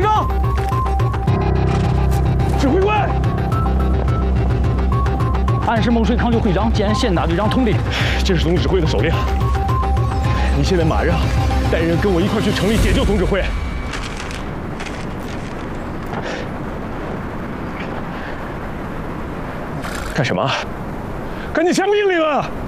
长，指挥官，俺是某水康救会长兼县大队长佟立。 这是总指挥的手令。你现在马上带人跟我一块去城里解救总指挥。干什么？赶紧下命令啊！